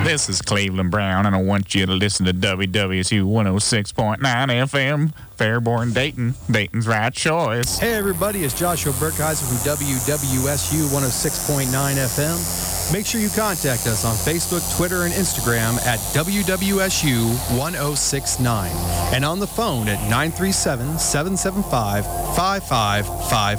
This is Cleveland Brown, and I want you to listen to WWSU 106.9 FM, Fairborn, Dayton. Dayton's right choice. Hey, everybody, it's Joshua Burkheiser from WWSU 106.9 FM. Make sure you contact us on Facebook, Twitter, and Instagram at WWSU 1069 and on the phone at 937-775-5555.